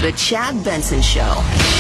The Chad Benson Show.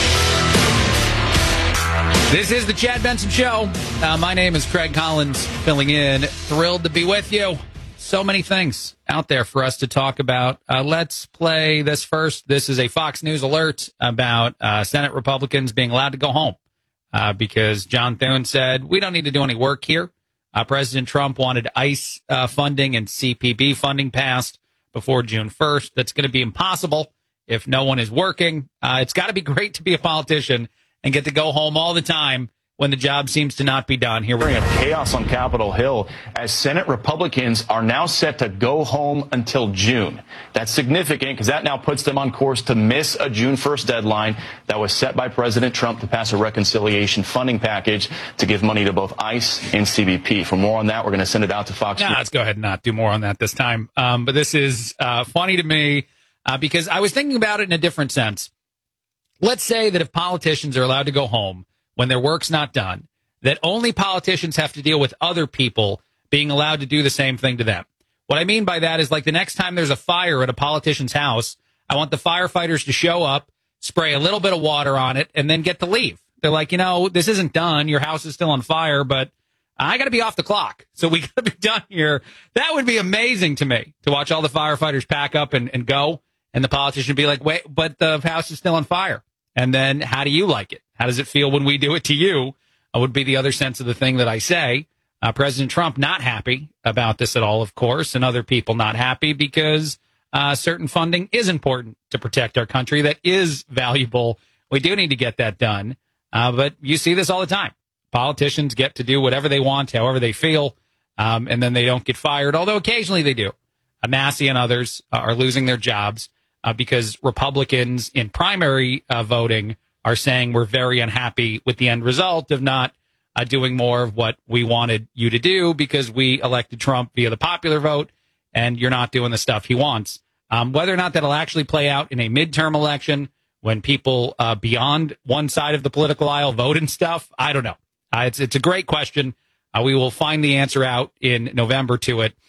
This is the Chad Benson Show. My name is Craig Collins, filling in. Thrilled to be with you. So many things out there for us to talk about. Let's play this first. This is a Fox News alert about Senate Republicans being allowed to go home because John Thune said, we don't need to do any work here. President Trump wanted ICE funding and CPB funding passed before June 1st. That's going to be impossible if no one is working. It's got to be great to be a politician and get to go home all the time when the job seems to not be done. Here we go. Chaos on Capitol Hill as Senate Republicans are now set to go home until June. That's significant because that now puts them on course to miss a June 1st deadline that was set by President Trump to pass a reconciliation funding package to give money to both ICE and CBP. For more on that, we're going to send it out to Fox News. Let's go ahead and not do more on that this time. But this is funny to me because I was thinking about it in a different sense. Let's say that if politicians are allowed to go home when their work's not done, that only politicians have to deal with other people being allowed to do the same thing to them. What I mean by that is like the next time there's a fire at a politician's house, I want the firefighters to show up, spray a little bit of water on it, and then get to leave. They're like, this isn't done. Your house is still on fire, but I got to be off the clock. So we got to be done here. That would be amazing to me to watch all the firefighters pack up and go, and the politician be like, wait, but the house is still on fire. And then how do you like it? How does it feel when we do it to you? Would be the other sense of the thing that I say. President Trump not happy about this at all, of course, and other people not happy because certain funding is important to protect our country. That is valuable. We do need to get that done. But you see this all the time. Politicians get to do whatever they want, however they feel, and then they don't get fired, although occasionally they do. Massey and others are losing their jobs. Because Republicans in primary voting are saying we're very unhappy with the end result of not doing more of what we wanted you to do because we elected Trump via the popular vote and you're not doing the stuff he wants. Whether or not that'll actually play out in a midterm election when people beyond one side of the political aisle vote and stuff, I don't know. It's a great question. We will find the answer out in November to it.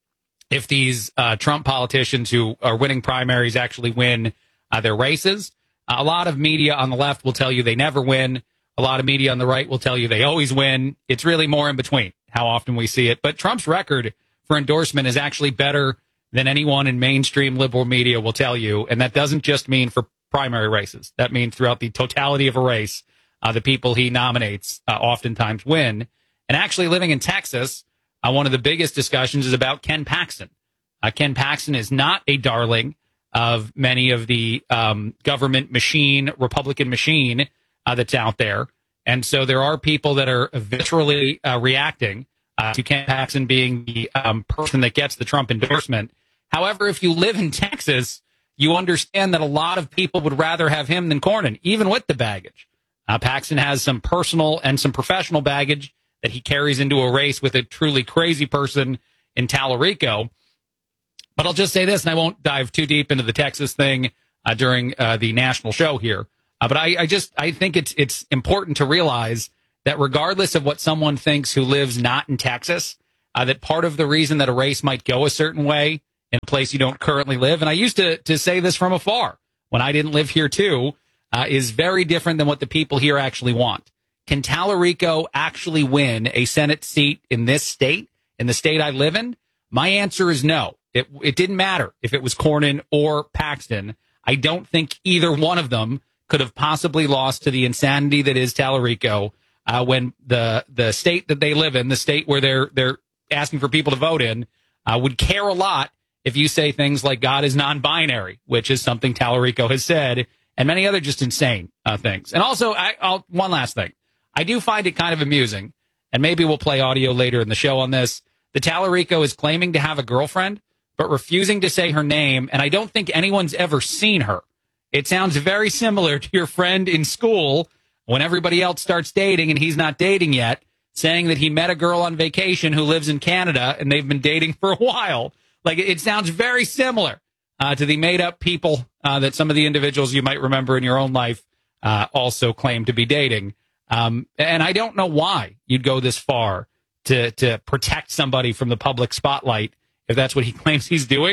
If these Trump politicians who are winning primaries actually win their races. A lot of media on the left will tell you they never win. A lot of media on the right will tell you they always win. It's really more in between how often we see it. But Trump's record for endorsement is actually better than anyone in mainstream liberal media will tell you. And that doesn't just mean for primary races. That means throughout the totality of a race, the people he nominates oftentimes win. And actually living in Texas, one of the biggest discussions is about Ken Paxton. Ken Paxton is not a darling of many of the government machine, Republican machine that's out there. And so there are people that are viscerally reacting to Ken Paxton being the person that gets the Trump endorsement. However, if you live in Texas, you understand that a lot of people would rather have him than Cornyn, even with the baggage. Paxton has some personal and some professional baggage that he carries into a race with a truly crazy person in Tallarico. But I'll just say this, and I won't dive too deep into the Texas thing during the national show here. But I think it's important to realize that regardless of what someone thinks who lives not in Texas, that part of the reason that a race might go a certain way in a place you don't currently live, and I used to say this from afar when I didn't live here too, is very different than what the people here actually want. Can Tallarico actually win a Senate seat in this state, in the state I live in? My answer is no. It didn't matter if it was Cornyn or Paxton. I don't think either one of them could have possibly lost to the insanity that is Tallarico when the state that they live in, the state where they're asking for people to vote in, would care a lot if you say things like God is non-binary, which is something Tallarico has said, and many other just insane things. And also, one last thing. I do find it kind of amusing, and maybe we'll play audio later in the show on this. The Tallarico is claiming to have a girlfriend, but refusing to say her name, and I don't think anyone's ever seen her. It sounds very similar to your friend in school when everybody else starts dating and he's not dating yet, saying that he met a girl on vacation who lives in Canada and they've been dating for a while. Like, it sounds very similar to the made-up people that some of the individuals you might remember in your own life also claim to be dating. And I don't know why you'd go this far to protect somebody from the public spotlight if that's what he claims he's doing,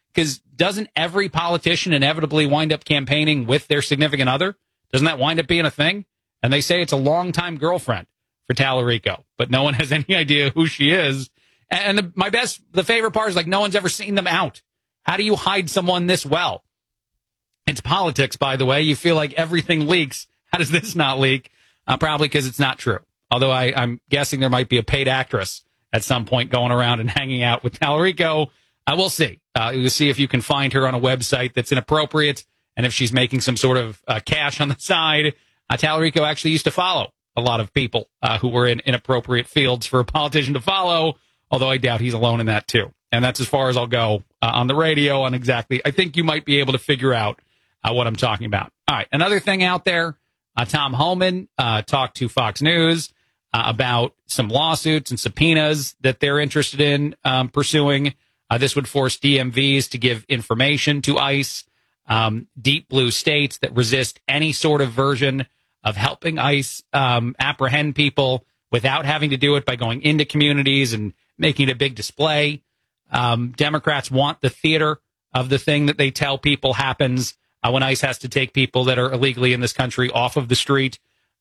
Because doesn't every politician inevitably wind up campaigning with their significant other? Doesn't that wind up being a thing? And they say it's a longtime girlfriend for Tallarico, but no one has any idea who she is. And the favorite part is like no one's ever seen them out. How do you hide someone this well? It's politics, by the way. You feel like everything leaks. How does this not leak? Probably because it's not true. Although I'm guessing there might be a paid actress at some point going around and hanging out with Tallarico. We'll see. We'll see if you can find her on a website that's inappropriate and if she's making some sort of cash on the side. Tallarico actually used to follow a lot of people who were in inappropriate fields for a politician to follow, although I doubt he's alone in that too. And that's as far as I'll go on the radio on exactly. I think you might be able to figure out what I'm talking about. All right. Another thing out there, Tom Homan talked to Fox News about some lawsuits and subpoenas that they're interested in pursuing. This would force DMVs to give information to ICE, deep blue states that resist any sort of version of helping ICE apprehend people without having to do it by going into communities and making it a big display. Democrats want the theater of the thing that they tell people happens when ICE has to take people that are illegally in this country off of the street.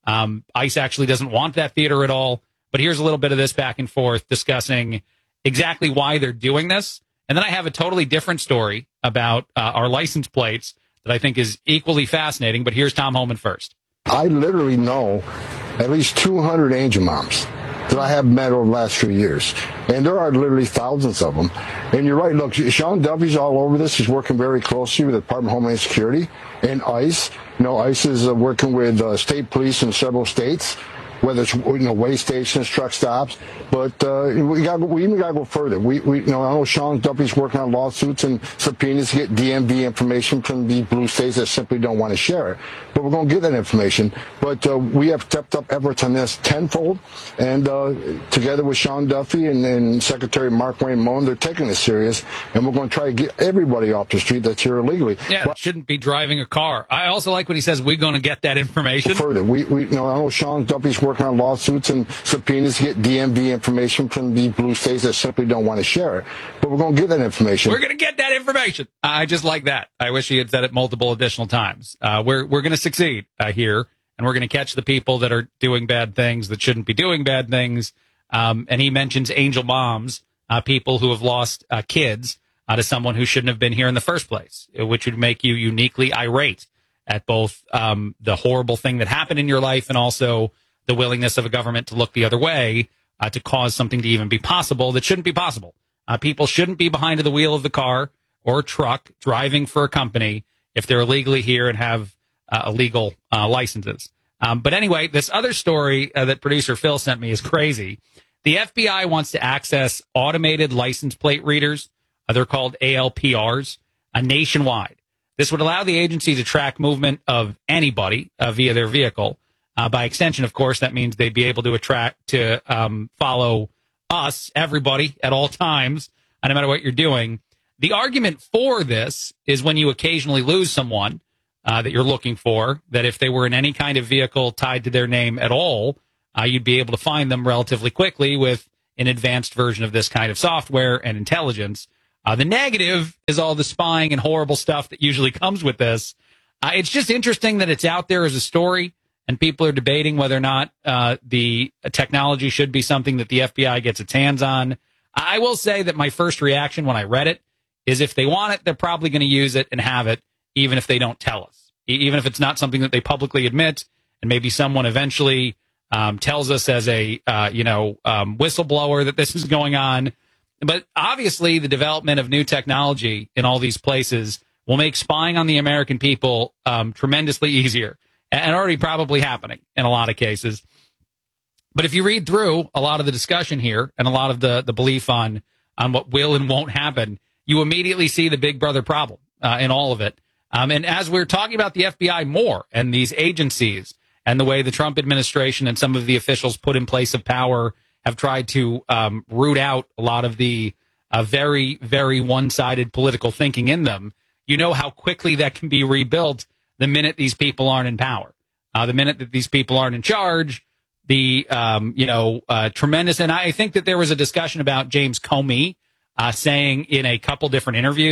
ICE actually doesn't want that theater at all. But here's a little bit of this back and forth discussing exactly why they're doing this. And then I have a totally different story about our license plates that I think is equally fascinating. But here's Tom Homan first. I literally know at least 200 angel moms that I have met over the last few years. And there are literally thousands of them. And you're right. Look, Sean Duffy's all over this. He's working very closely with the Department of Homeland Security and ICE. You know, ICE is working with state police in several states, whether it's, way stations, truck stops. But we even got to go further. I know Sean Duffy's working on lawsuits and subpoenas to get DMV information from the blue states that simply don't want to share it. But we're going to get that information. But we have stepped up efforts on this tenfold. And together with Sean Duffy and Secretary Mark Wayne Moen, they're taking this serious. And we're going to try to get everybody off the street that's here illegally. Yeah, shouldn't be driving a car. I also like when he says we're going to get that information. Further, I know Sean Duffy's working on lawsuits and subpoenas to get DMV information from the blue states that simply don't want to share it. But we're going to get that information. We're going to get that information. I just like that. I wish he had said it multiple additional times. We're going to succeed here, and we're going to catch the people that are doing bad things that shouldn't be doing bad things. And he mentions angel moms, people who have lost kids to someone who shouldn't have been here in the first place, which would make you uniquely irate at both the horrible thing that happened in your life and also the willingness of a government to look the other way to cause something to even be possible that shouldn't be possible. People shouldn't be behind the wheel of the car or truck driving for a company if they're illegally here and have illegal licenses. But anyway, this other story that producer Phil sent me is crazy. The FBI wants to access automated license plate readers. They're called ALPRs, nationwide. This would allow the agency to track movement of anybody via their vehicle. By extension, of course, that means they'd be able to follow us, everybody, at all times, no matter what you're doing. The argument for this is when you occasionally lose someone that you're looking for, that if they were in any kind of vehicle tied to their name at all, you'd be able to find them relatively quickly with an advanced version of this kind of software and intelligence. The negative is all the spying and horrible stuff that usually comes with this. It's just interesting that it's out there as a story. And people are debating whether or not the technology should be something that the FBI gets its hands on. I will say that my first reaction when I read it is if they want it, they're probably going to use it and have it, even if they don't tell us. Even if it's not something that they publicly admit, and maybe someone eventually tells us as a whistleblower that this is going on. But obviously, the development of new technology in all these places will make spying on the American people tremendously easier. And already probably happening in a lot of cases. But if you read through a lot of the discussion here and a lot of the belief on what will and won't happen, you immediately see the big brother problem in all of it. And as we're talking about the FBI more and these agencies and the way the Trump administration and some of the officials put in place of power have tried to root out a lot of the very, very one-sided political thinking in them, you know how quickly that can be rebuilt the minute these people aren't in power, the minute that these people aren't in charge, the tremendous. And I think that there was a discussion about James Comey saying in a couple different interviews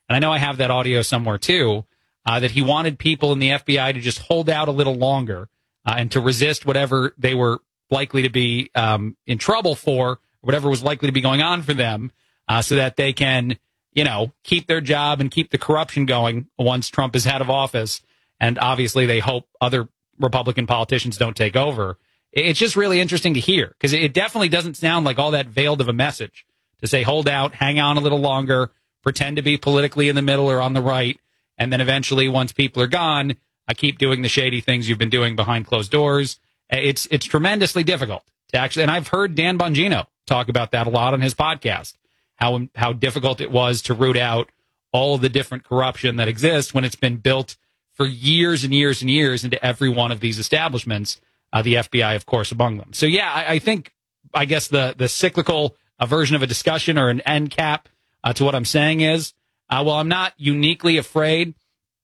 and I know I have that audio somewhere too, that he wanted people in the FBI to just hold out a little longer and to resist whatever they were likely to be in trouble for, whatever was likely to be going on for them, so that they can, keep their job and keep the corruption going once Trump is out of office. And obviously they hope other Republican politicians don't take over. It's just really interesting to hear, because it definitely doesn't sound like all that veiled of a message to say, hold out, hang on a little longer, pretend to be politically in the middle or on the right, and then eventually, once people are gone, I keep doing the shady things you've been doing behind closed doors. It's tremendously difficult to actually, and I've heard Dan Bongino talk about that a lot on his podcast, how difficult it was to root out all of the different corruption that exists when it's been built for years and years and years into every one of these establishments, the FBI, of course, among them. So, yeah, I guess the cyclical version of a discussion or an end cap to what I'm saying is, well, I'm not uniquely afraid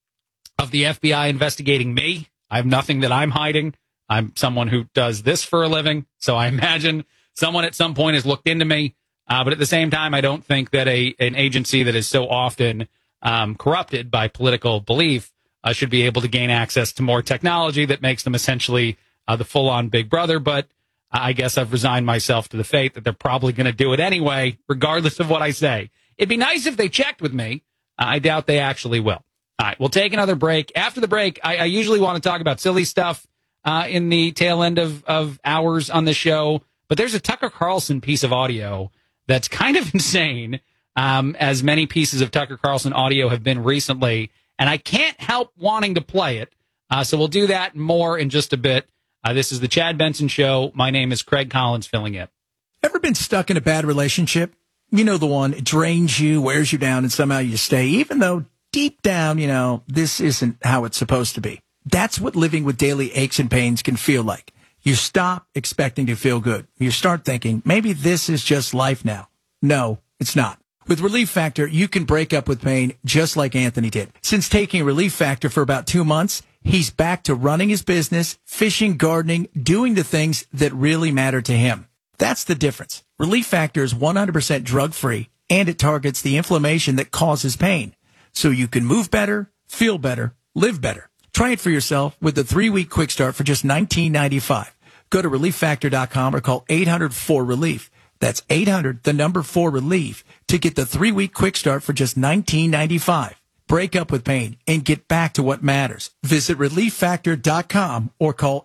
of the FBI investigating me. I have nothing that I'm hiding. I'm someone who does this for a living, so I imagine someone at some point has looked into me. But at the same time, I don't think that an agency that is so often corrupted by political belief should be able to gain access to more technology that makes them essentially the full-on Big Brother. But I guess I've resigned myself to the fate that they're probably going to do it anyway, regardless of what I say. It'd be nice if they checked with me. I doubt they actually will. All right, we'll take another break. After the break, I usually want to talk about silly stuff in the tail end of hours on the show. But there's a Tucker Carlson piece of audio that's kind of insane, as many pieces of Tucker Carlson audio have been recently. And I can't help wanting to play it. So we'll do that more in just a bit. This is the Chad Benson Show. My name is Craig Collins, filling in. Ever been stuck in a bad relationship? You know the one, it drains you, wears you down, and somehow you stay, even though deep down, this isn't how it's supposed to be. That's what living with daily aches and pains can feel like. You stop expecting to feel good. You start thinking, maybe this is just life now. No, it's not. With Relief Factor, you can break up with pain just like Anthony did. Since taking Relief Factor for about 2 months, he's back to running his business, fishing, gardening, doing the things that really matter to him. That's the difference. Relief Factor is 100% drug-free, and it targets the inflammation that causes pain. So you can move better, feel better, live better. Try it for yourself with the 3-week quick start for just $19.95. Go to ReliefFactor.com or call 800-4RELIEF. That's 800-4RELIEF to get the 3-week quick start for just $19.95. Break up with pain and get back to what matters. Visit ReliefFactor.com or call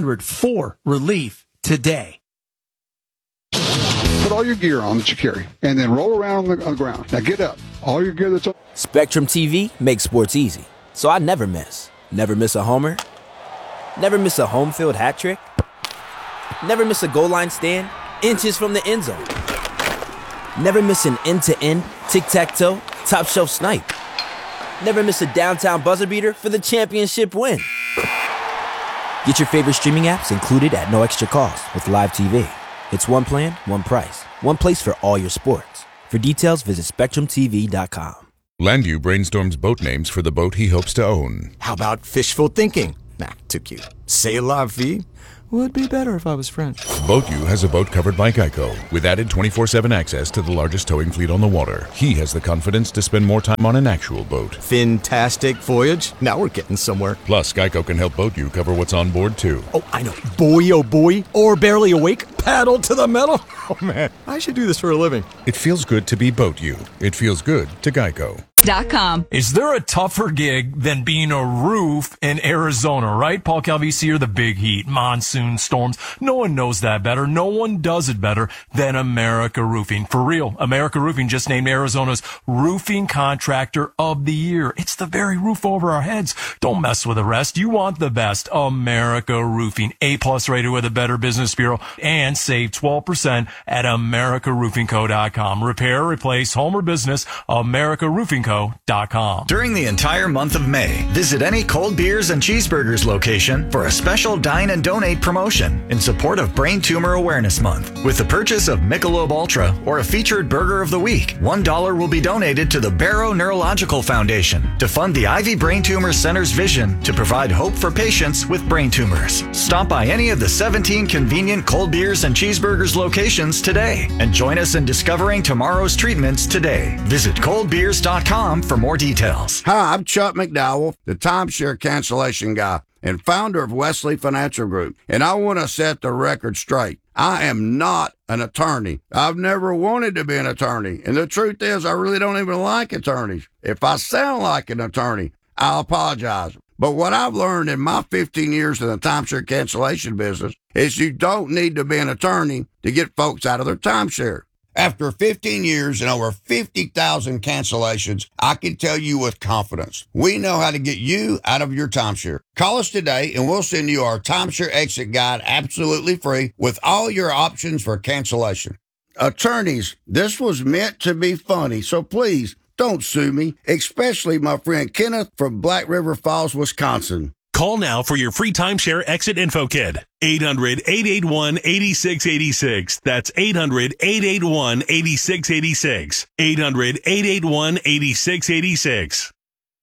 800-4RELIEF today. Put all your gear on that you carry and then roll around on the ground. Now get up. All your gear that's on. Spectrum TV makes sports easy, so I never miss. Never miss a homer. Never miss a home field hat trick. Never miss a goal line stand inches from the end zone. Never miss an end-to-end, tic-tac-toe, top-shelf snipe. Never miss a downtown buzzer beater for the championship win. Get your favorite streaming apps included at no extra cost with Live TV. It's one plan, one price, one place for all your sports. For details, visit SpectrumTV.com. Landu brainstorms boat names for the boat he hopes to own. How about fishful thinking? Nah, too cute. C'est la vie? Would be better if I was French. BoatU has a boat covered by Geico with added 24/7 access to the largest towing fleet on the water. He has the confidence to spend more time on an actual boat. Fantastic voyage. Now we're getting somewhere. Plus, Geico can help BoatU cover what's on board, too. Oh, I know. Boy, oh boy. Or barely awake. Paddle to the metal. Oh, man. I should do this for a living. It feels good to be BoatU. It feels good to Geico. Is there a tougher gig than being a roof in Arizona, right? Paul Calvisi, or the big heat, monsoon storms. No one knows that better. No one does it better than America Roofing. For real, America Roofing just named Arizona's Roofing Contractor of the Year. It's the very roof over our heads. Don't mess with the rest. You want the best. America Roofing. A+ rated with a Better Business Bureau, and save 12% at AmericaRoofingCo.com. Repair, replace, home or business, AmericaRoofingCo.com. During the entire month of May, visit any Cold Beers and Cheeseburgers location for a special Dine and Donate promotion in support of Brain Tumor Awareness Month. With the purchase of Michelob Ultra or a featured Burger of the Week, $1 will be donated to the Barrow Neurological Foundation to fund the Ivy Brain Tumor Center's vision to provide hope for patients with brain tumors. Stop by any of the 17 convenient Cold Beers and Cheeseburgers locations today and join us in discovering tomorrow's treatments today. Visit coldbeers.com timeshare.com for more details. Hi, I'm Chuck McDowell, the timeshare cancellation guy and founder of Wesley Financial Group, and I want to set the record straight. I am not an attorney. I've never wanted to be an attorney, and the truth is I really don't even like attorneys. If I sound like an attorney, I'll apologize. But what I've learned in my 15 years in the timeshare cancellation business is you don't need to be an attorney to get folks out of their timeshare. After 15 years and over 50,000 cancellations, I can tell you with confidence, we know how to get you out of your timeshare. Call us today and we'll send you our timeshare exit guide absolutely free with all your options for cancellation. Attorneys, this was meant to be funny, so please don't sue me, especially my friend Kenneth from Black River Falls, Wisconsin. Call now for your free timeshare exit info kit. 800-881-8686. That's 800-881-8686. 800-881-8686.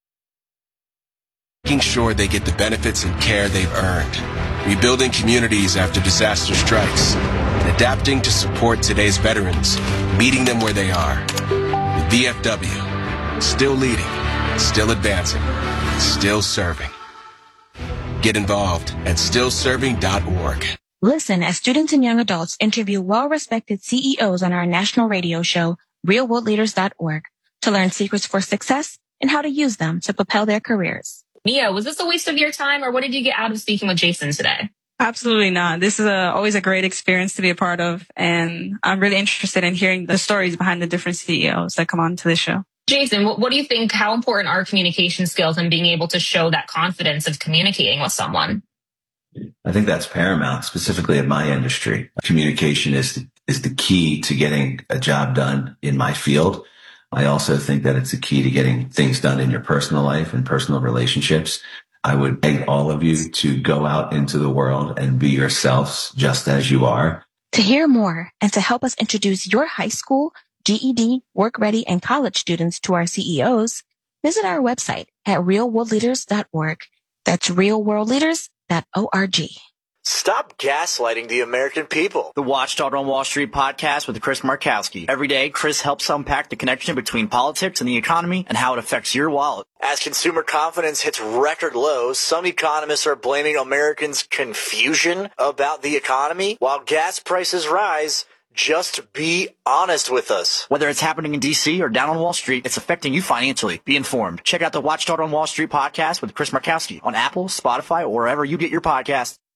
Making sure they get the benefits and care they've earned. Rebuilding communities after disaster strikes. And adapting to support today's veterans. Meeting them where they are. The VFW. Still leading. Still advancing. Still serving. Get involved at stillserving.org. Listen as students and young adults interview well-respected CEOs on our national radio show, realworldleaders.org, to learn secrets for success and how to use them to propel their careers. Mia, was this a waste of your time, or what did you get out of speaking with Jason today? Absolutely not. This is always a great experience to be a part of, and I'm really interested in hearing the stories behind the different CEOs that come on to this show. Jason, what do you think, how important are communication skills and being able to show that confidence of communicating with someone? I think that's paramount, specifically in my industry. Communication is the key to getting a job done in my field. I also think that it's the key to getting things done in your personal life and personal relationships. I would beg all of you to go out into the world and be yourselves just as you are. To hear more and to help us introduce your high school, GED, work-ready, and college students to our CEOs, visit our website at realworldleaders.org. That's realworldleaders.org. Stop gaslighting the American people. The Watchdog on Wall Street podcast with Chris Markowski. Every day, Chris helps unpack the connection between politics and the economy and how it affects your wallet. As consumer confidence hits record lows, some economists are blaming Americans' confusion about the economy, while gas prices rise. Just be honest with us. Whether it's happening in D.C. or down on Wall Street, it's affecting you financially. Be informed. Check out the Watchdog on Wall Street podcast with Chris Markowski on Apple, Spotify, or wherever you get your podcasts.